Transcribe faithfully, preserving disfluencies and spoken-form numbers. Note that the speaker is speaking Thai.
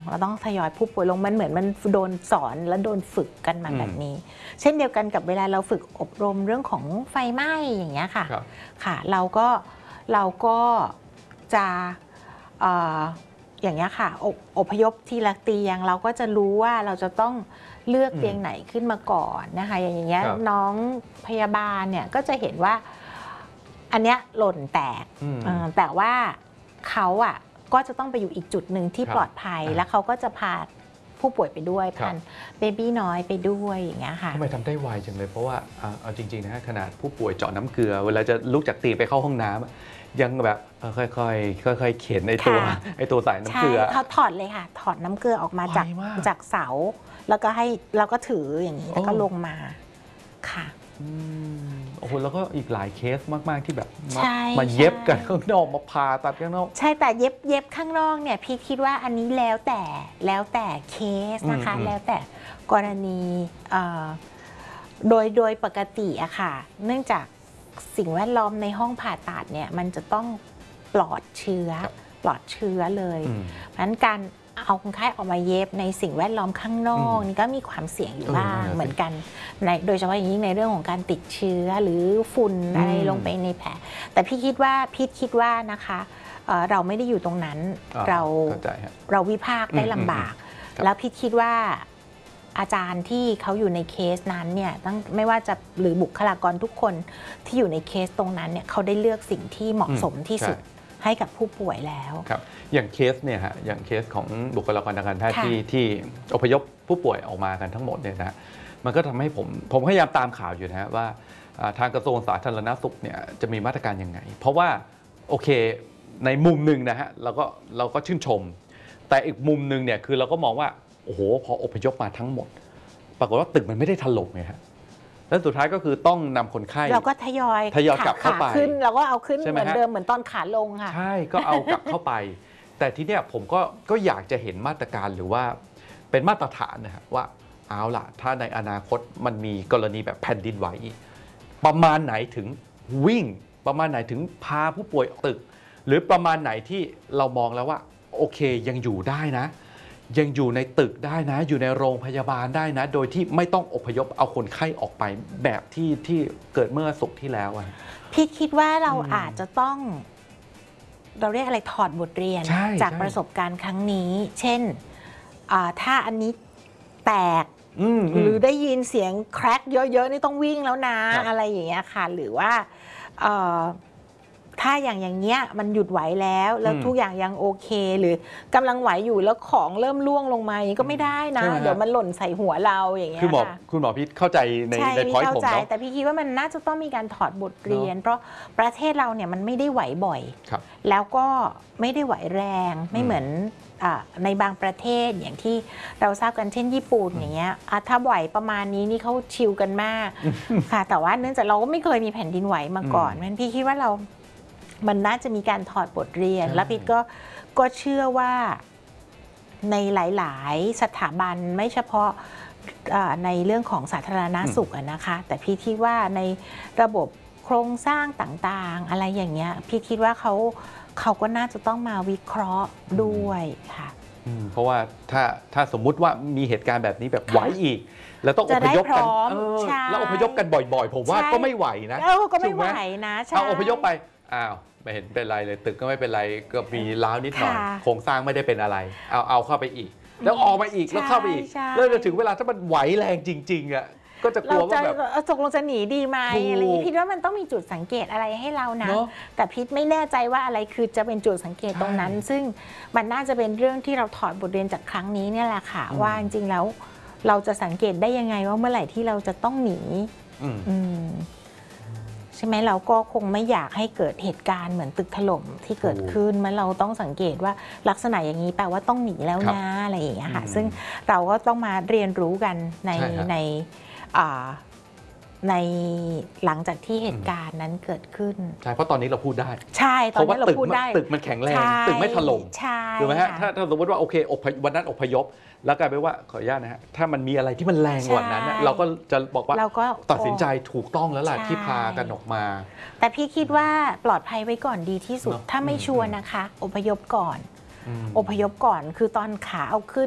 เราต้องทยอยผู้ป่วยลงมันเหมือนมันโดนสอนและโดนฝึกกันมาแบบนี้เช่นเดียวกันกับเวลาเราฝึกอบรมเรื่องของไฟไหม้อย่างเงี้ยค่ะค่ะเราก็เราก็จะเอ่ออย่างเงี้ยค่ะอพยพทีละเตียงเราก็จะรู้ว่าเราจะต้องเลือกเตียงไหนขึ้นมาก่อนนะคะอย่างเงี้ยน้องพยาบาลเนี่ยก็จะเห็นว่าอันเนี้ยหล่นแตกแต่ว่าเขาอ่ะก็จะต้องไปอยู่อีกจุดหนึ่งที่ปลอดภัยแล้วเขาก็จะพาผู้ป่วยไปด้วยพันเบบี้น้อยไปด้วยอย่างเงี้ยค่ะทำไมทำได้ไวจังเลยเพราะว่าเอาจริงๆนะขนาดผู้ป่วยเจาะน้ำเกลือเวลาจะลุกจากเตียงไปเข้าห้องน้ำยังแบบค่อยๆค่อยๆเข็นไอตัวไอตัวใส่น้ำเกลือเขาถอดเลยค่ะถอดน้ำเกลือออกมาจากจากเสาแล้วก็ให้เราก็ถืออย่างนี้แล้วก็ลงมาค่ะโอ้โหแล้วก็อีกหลายเคสมากๆที่แบบมาเย็บกันข้างนอกมาผ่าตัดข้างนอกใช่แต่เย็บเย็บข้างนอกเนี่ยพี่คิดว่าอันนี้แล้วแต่แล้วแต่เคสนะคะแล้วแต่กรณีโดยโดยปกติอะค่ะเนื่องจากสิ่งแวดล้อมในห้องผ่าตัดเนี่ยมันจะต้องปลอดเชื้อปลอดเชื้อเลยเพราะฉะนั้นการเอาคนไข้ออกมาเย็บในสิ่งแวดล้อมข้างนอกนี่ก็มีความเสี่ยงอยู่บ้างเหมือนกันในโดยเฉพาะอย่างยิ่งในเรื่องของการติดเชื้อหรือฝุ่นอะไรลงไปในแผลแต่พี่คิดว่าพี่คิดว่านะคะเราไม่ได้อยู่ตรงนั้นเราเราวิพากษ์ได้ลำบากแล้วพี่คิดว่าอาจารย์ที่เขาอยู่ในเคสนั้นเนี่ยตั้งไม่ว่าจะหรือบุคลากรทุกคนที่อยู่ในเคสตรงนั้นเนี่ยเขาได้เลือกสิ่งที่เหมาะสมที่สุดให้กับผู้ป่วยแล้วครับอย่างเคสเนี่ยฮะอย่างเคสของบุคลากรทางการแพทย์ที่ที่อพยพผู้ป่วยออกมากันทั้งหมดเนี่ยนะมันก็ทำให้ผมผมพยายามตามข่าวอยู่นะฮะว่าทางกระทรวงสาธารณสุขเนี่ยจะมีมาตรการยังไงเพราะว่าโอเคในมุมหนึ่งนะฮะเราก็เราก็ชื่นชมแต่อีกมุมหนึ่งเนี่ยคือเราก็มองว่าโอ้โหพออพยพมาทั้งหมดปรากฏว่าตึกมันไม่ได้ถล่มไงฮะแล้วสุดท้ายก็คือต้องนำคนไข้เราก็ทยอยทยอยกลับเข้าไปขึ้นเราก็เอาขึ้นเหมือนเดิมเหมือนตอนขาลงค่ะใช่ก็เอากลับเข้าไปแต่ทีเนี้ยผมก็ก็อยากจะเห็นมาตรการหรือว่าเป็นมาตรฐานนะฮะว่าเอาล่ะถ้าในอนาคตมันมีกรณีแบบแผ่นดินไหวประมาณไหนถึงวิ่งประมาณไหนถึงพาผู้ป่วยตึกหรือประมาณไหนที่เรามองแล้วว่าโอเคยังอยู่ได้นะยังอยู่ในตึกได้นะอยู่ในโรงพยาบาลได้นะโดยที่ไม่ต้องอพยพเอาคนไข้ออกไปแบบที่ที่เกิดเมื่อศุกร์ที่แล้วอะพี่คิดว่าเราอาจจะต้องเราเรียกอะไรถอดบทเรียนจากประสบการณ์ครั้งนี้เช่นถ้าอันนี้แตกหรือได้ยินเสียงแครกเยอะๆนี่ต้องวิ่งแล้วนะอะไรอย่างเงี้ยค่ะหรือว่าถ้าอย่างอย่างเงี้ยมันหยุดไหวแล้วแล้วทุกอย่างยังโอเคหรือกำลังไหวอยู่แล้วของเริ่มล่วงลงมาอย่างนี้ก็ไม่ได้นะเดี๋ยวมันหล่นใส่หัวเราอย่างเงี้ยค่ะคุณหมอพิษเข้าใจในในพอยต์ผมเนาะแต่พี่คิดว่ามันน่าจะต้องมีการถอดบทเรียนเพราะประเทศเราเนี่ยมันไม่ได้ไหวบ่อยแล้วก็ไม่ได้ไหวแรงไม่เหมือนในบางประเทศอย่างที่เราทราบกันเช่นญี่ปุ่นอย่างเงี้ยถ้าไหวประมาณนี้นี่เขาชิลกันมากค่ะแต่ว่าเนื่องจากเราก็ไม่เคยมีแผ่นดินไหวมาก่อนมันพี่คิดว่าเรามันน่าจะมีการถอดบทเรียนแล้วพี่ก็ก็เชื่อว่าในหลายๆสถาบันไม่เฉพาะในเรื่องของสาธารณสุขนะคะแต่พี่คิดว่าในระบบโครงสร้างต่างๆอะไรอย่างเงี้ยพี่คิดว่าเขาเขาก็น่าจะต้องมาวิเคราะห์ด้วยค่ะเพราะว่าถ้าถ้าสมมุติว่ามีเหตุการณ์แบบนี้แบบไหวอีกแล้วต้องอพยพกันแล้วอพยพกันบ่อยๆผมว่าก็ไม่ไหวนะก็ไม่ไหวนะเอาอพยพไปอ้าวไม่เห็นเป็นไรเลยตึกก็ไม่เป็นไรก็มีร้าวนิดหน่อยโครงสร้างไม่ได้เป็นอะไรเอาเอาเข้าไปอีกแล้วออกมาอีกแล้วเข้าไปอีกแล้วจะถึงเวลาถ้ามันไหวแรงจริงๆอ่ะก็จะกลัวว่าแบบตกลงจะหนีดีไหมอะไรอย่างนี้พี่ว่ามันต้องมีจุดสังเกตอะไรให้เรานะแต่พี่ไม่แน่ใจว่าอะไรคือจะเป็นจุดสังเกตตรงนั้นซึ่งมันน่าจะเป็นเรื่องที่เราถอดบทเรียนจากครั้งนี้เนี่ยแหละค่ะว่าจริงๆแล้วเราจะสังเกตได้ยังไงว่าเมื่อไหร่ที่เราจะต้องหนีใช่ไหมเราก็คงไม่อยากให้เกิดเหตุการณ์เหมือนตึกถล่มที่เกิดขึ้นมันเราต้องสังเกตว่าลักษณะอย่างนี้แปลว่าต้องหนีแล้วนะอะไรอย่างเงี้ยค่ะซึ่งเราก็ต้องมาเรียนรู้กันในในในหลังจากที่เหตุการณ์นั้นเกิดขึ้นใช่เพราะตอนนี้เราพูดได้ใช่ตอนนี้เราพูดได้ตึกมันแข็งแรงตึกไม่ถล่มถูกไหมฮะถ้าถ้าสมมติว่าโอเควันนั้นอพยพแล้วกลายเป็นว่าขออนุญาตนะฮะถ้ามันมีอะไรที่มันแรงกว่านั้นเราก็จะบอกว่าตัดสินใจถูกต้องแล้วล่ะที่พากันออกมาแต่พี่คิดว่าปลอดภัยไว้ก่อนดีที่สุดถ้าไม่ชัวร์นะคะอพยพก่อนอืมอพยพก่อนคือตอนขาเอาขึ้น